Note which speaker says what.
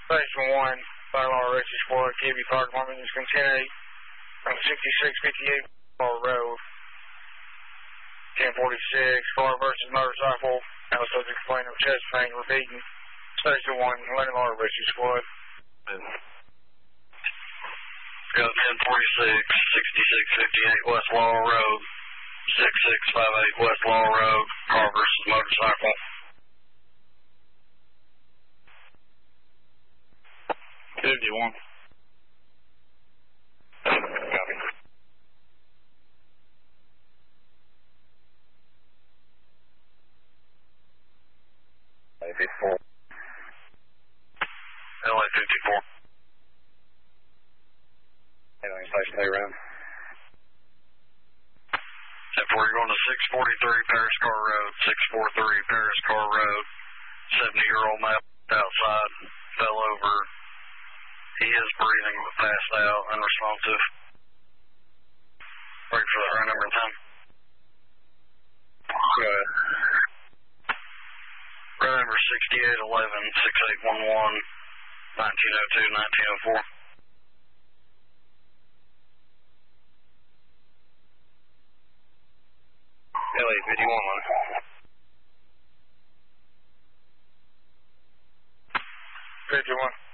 Speaker 1: Station 1, Fire Law Rescue Squad, KB Fire Department, is continuing on 6658 Bar Road. 1046, car versus motorcycle. Now subject complaint of chest pain repeating. Station 1, London Law Rescue Squad.
Speaker 2: Go 1046, 6658 West Law Road. 6658 West Law Road, car versus motorcycle.
Speaker 3: $51. Copy.
Speaker 2: LA 54. LA 54.
Speaker 3: Station A round.
Speaker 2: 10-4, you're going to 643 Paris Car Road, 643 Paris Car Road. 70-year-old male outside, fell over. He is breathing but passed out, unresponsive. Wait for the right number and time.
Speaker 3: Go ahead.
Speaker 2: Road number 6811, 6811, 1902, 1904.
Speaker 3: LA 51.
Speaker 1: 51.